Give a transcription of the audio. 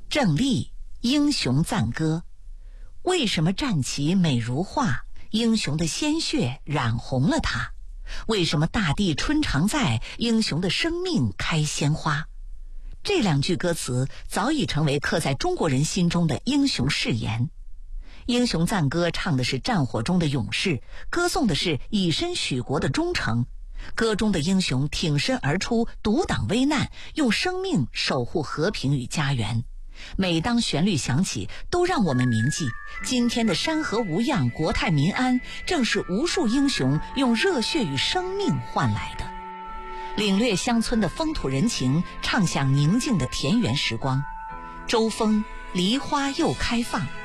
郑丽英雄赞歌。为什么战旗美如画？英雄的鲜血染红了它。为什么大地春常在？英雄的生命开鲜花。这两句歌词早已成为刻在中国人心中的英雄誓言。英雄赞歌唱的是战火中的勇士，歌颂的是以身许国的忠诚。歌中的英雄挺身而出，独挡危难，用生命守护和平与家园。每当旋律响起，都让我们铭记今天的山河无恙，国泰民安，正是无数英雄用热血与生命换来的。领略乡村的风土人情，畅享宁静的田园时光。周风，梨花又开放。